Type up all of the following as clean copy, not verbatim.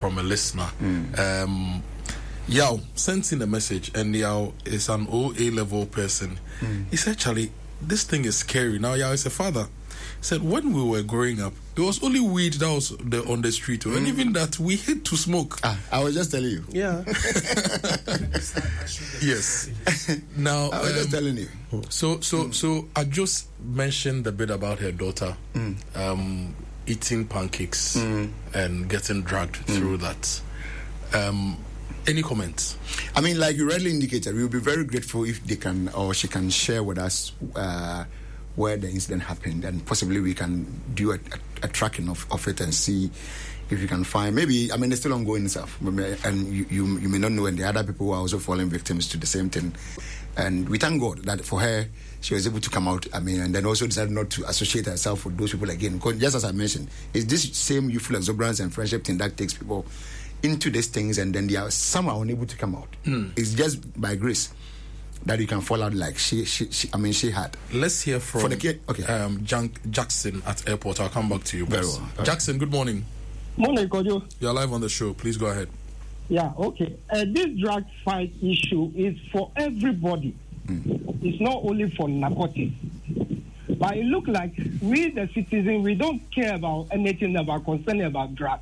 from a listener. Yao sent in a message, and Yao is an OA level person. He said, Charlie, this thing is scary. Now Yao is a father. He said, when we were growing up, there was only weed that was on the street, and even that we hate to smoke. I was just telling you. Yeah. Yes. Now I was just telling you. So I just mentioned a bit about her daughter eating pancakes and getting dragged through that. Any comments? I mean, like you rightly indicated, we will be very grateful if they can or she can share with us where the incident happened, and possibly we can do a tracking of it and see if you can find, maybe, I mean, it's still ongoing stuff, and you may not know, and the other people who are also falling victims to the same thing. And we thank God that for her, she was able to come out, I mean, and then also decided not to associate herself with those people again. Because just as I mentioned, it's this same youthful exuberance and friendship thing that takes people into these things, and then they are somehow unable to come out. It's just by grace that you can fall out like she had. Let's hear from for the kid. Okay. Jackson at airport. I'll come back to you. Very well. Jackson, good morning. Morning, Kojo. You're live on the show. Please go ahead. Yeah, okay. This drug fight issue is for everybody. It's not only for narcotics. But it looks like we, the citizens, we don't care about anything about concerning about drugs.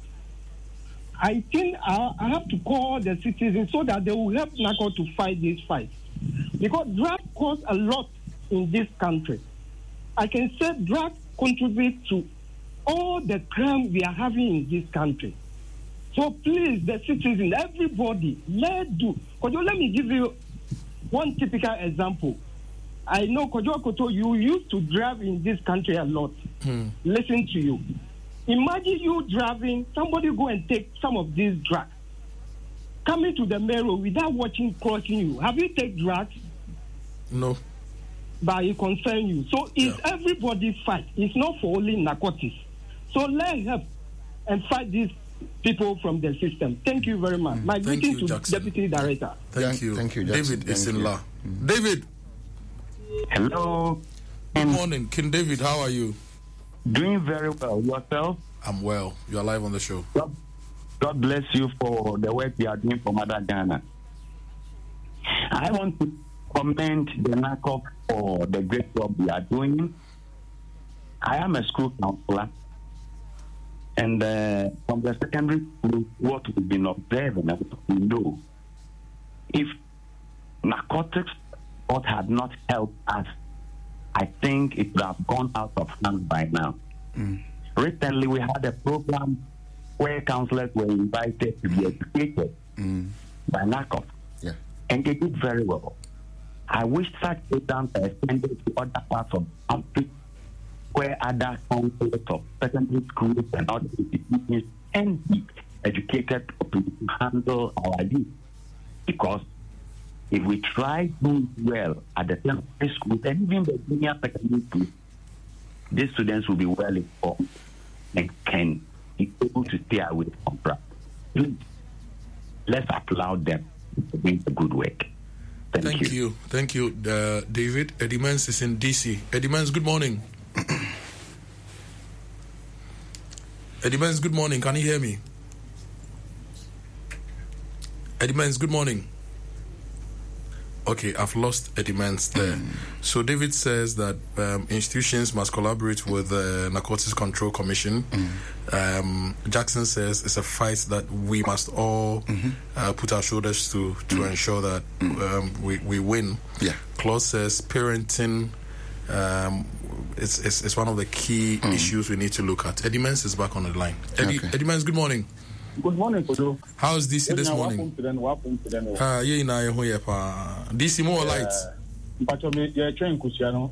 I think I have to call the citizens so that they will help NACO to fight this fight. Because drugs cost a lot in this country. I can say drugs contribute to all the crime we are having in this country. So please, the citizens, everybody, let's do. Kojo, let me give you one typical example. I know, Kojo Koto, you used to drive in this country a lot. Listen to you. Imagine you driving, somebody go and take some of these drugs. Coming to the main road without watching crossing you. Have you taken drugs? No. But it concerns you. So it's everybody's fight. It's not for only narcotics. So let's help and fight these people from the system. Thank you very much. My greeting to Jackson. Deputy Director. Thank you. Thank you, Jackson. David is in La. David. Hello. Good morning. King David, how are you? Doing very well. Yourself? I'm well. You are live on the show. God bless you for the work you are doing for Mother Ghana. I want to commend the NACOC for the great job they are doing. I am a school counselor, and from the secondary school, what we've been observing, and we know, if narcotics had not helped us, I think it would have gone out of hand by now. Recently, we had a program where counselors were invited to be educated by NACOC, and they did very well. I wish such programs are extended to other parts of the country where other counselors of secondary schools and other institutions can be educated to handle our youth. Because if we try doing well at the secondary schools and even the junior secondary schools, these students will be well informed and can be able to stay away from drugs. Please, let's applaud them for doing the good work. Thank you. Thank you, David. Eddie Mans is in DC. Eddie Mans, good morning. Eddie Mans, good morning. Can you hear me? Eddie Mans, good morning. Okay, I've lost Eddie Mans there. So David says that institutions must collaborate with the Narcotics Control Commission. Jackson says it's a fight that we must all put our shoulders to ensure that we win. Claude says parenting it's one of the key issues we need to look at. Eddie Mans is back on the line. Eddie Mans, good morning. Good morning, Kojo. How's DC this morning? DC more light. You're train, Kusiano.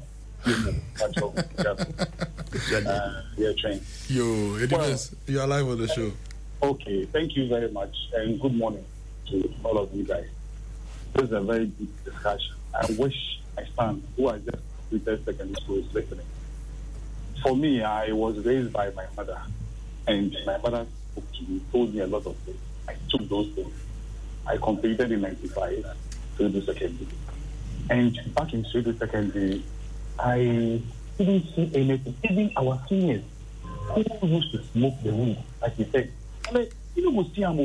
You're train. Yo, Eddie Mans, you are live on the show. Okay, thank you very much, and good morning to all of you guys. This is a very deep discussion. I wish my son, who I just completed secondary school, is listening. For me, I was raised by my mother, and my mother told me a lot of things. I took those things. I completed in 95 to secondary. And back in secondary, I didn't see anything. Even our seniors who used to smoke the weed, like you said, you know,